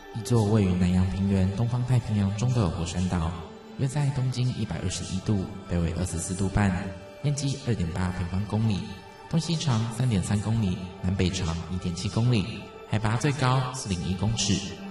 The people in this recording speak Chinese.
一座位于南洋平原东方太平洋中的火山岛，约在东经121度，北纬24度半，面积2.8平方公里，东西长3.3公里，南北长1.7公里，海拔最高401公尺，